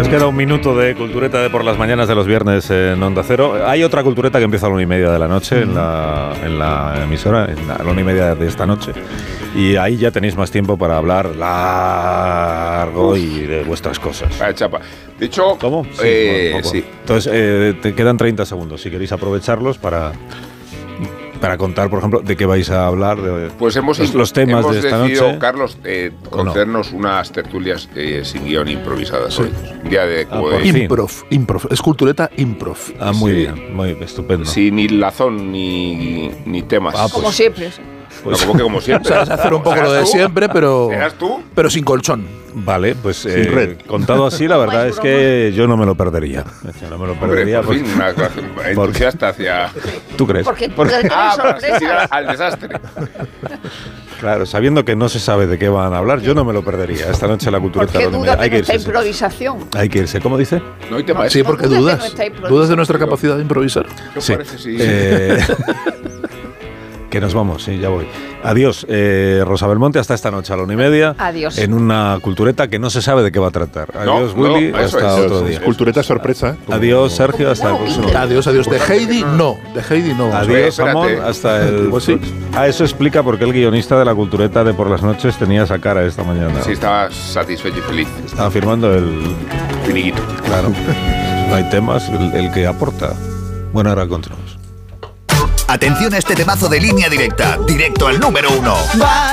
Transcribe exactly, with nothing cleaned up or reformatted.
os queda un minuto de cultureta de por las mañanas de los viernes en Onda Cero. Hay otra cultureta que empieza a la una y media de la noche en la, en la emisora, en la, a la una y media de esta noche. Y ahí ya tenéis más tiempo para hablar largo Uf. y de vuestras cosas. Vale, chapa. De hecho, ¿cómo? Sí, eh, bueno, sí. Entonces, eh, te quedan treinta segundos. Si queréis aprovecharlos para... Para contar, por ejemplo, de qué vais a hablar, de pues hemos, los, los temas hemos de esta decidido, noche. Carlos, eh, concedernos no. unas tertulias eh, sin guión improvisadas sí. hoy. Un día de... Ah, de improv, improv, es cultureta improv. Ah, muy sí. bien, muy estupendo. Sin ni lazón ni, ni temas. Ah, pues, como siempre. Pues, no, como que como siempre. O sea, vas a hacer un poco lo de tú? siempre, pero... ¿Serás tú? Pero sin colchón. Vale, pues eh, contado así, la verdad es que yo no me lo perdería. Yo no me lo perdería. Hombre, por fin, una clase entusiasta hacia... ¿Tú crees? Porque, porque ah, para asistir al desastre. Claro, sabiendo que no se sabe de qué van a hablar, yo no me lo perdería. Esta noche la cultureta ¿Por qué duda hay de que irse. nuestra improvisación? Hay que irse. ¿Cómo dice? No hay tema. Sí, porque no dudas. ¿Dudas de nuestra capacidad de improvisar? ¿Qué sí. parece? Sí. Eh, que nos vamos, sí, ya voy. Adiós, eh, Rosa Belmonte, hasta esta noche a la una y media. Adiós. En una cultureta que no se sabe de qué va a tratar. Adiós, no, Willy, no, hasta es, otro es, día. es, cultureta sorpresa. Como, adiós, Sergio, hasta no, el próximo. Adiós, adiós. De Heidi, no. De Heidi, no. Adiós, Ramón, hasta el... Pues sí. Ah, eso explica por qué el guionista de la cultureta de por las noches tenía esa cara esta mañana. Sí, estaba satisfecho y feliz. Estaba firmando el... finiquito. Claro. No hay temas, el, el que aporta. Bueno, ahora continuamos. Atención a este temazo de Línea Directa, directo al número uno.